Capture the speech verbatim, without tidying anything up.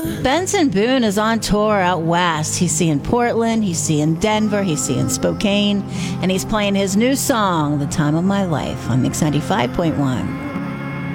Benson Boone is on tour out west. He's seeing Portland, he's seeing Denver, he's seeing Spokane, and he's playing his new song, The Time of My Life, on Mix ninety-five point one.